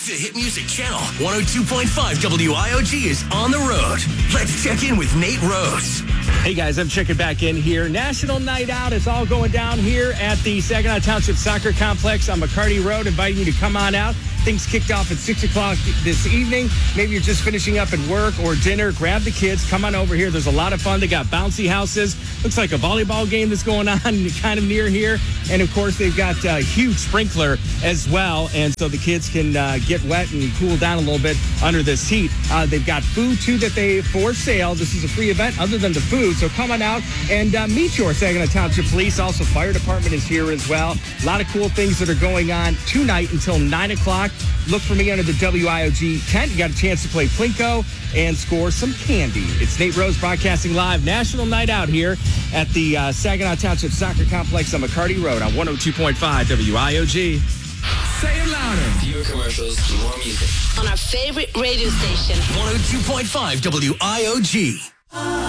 to Hit Music Channel 102.5 WIOG is on the road. Let's check in with Nate Rose. Hey guys, I'm checking back in here. National Night Out. It's all going down here at the Saginaw Township Soccer Complex on McCarty Road. Inviting you to come on out. Things kicked off at 6 o'clock this evening. Maybe you're just finishing up at work or dinner. Grab the kids. Come on over here. There's a lot of fun. They got bouncy houses. Looks like a volleyball game that's going on kind of near here. And, of course, they've got a huge sprinkler as well. And so the kids can get wet and cool down a little bit under this heat. They've got food, too, that they for sale. This is a free event other than the food. So come on out and meet your Saginaw Township Police. Also, fire department is here as well. A lot of cool things that are going on tonight until 9 o'clock. Look for me under the WIOG tent. You got a chance to play Plinko and score some candy. It's Nate Rose broadcasting live. National Night Out here at the Saginaw Township Soccer Complex on McCarty Road on 102.5 WIOG. Say it louder. Fewer commercials, more music. On our favorite radio station. 102.5 WIOG.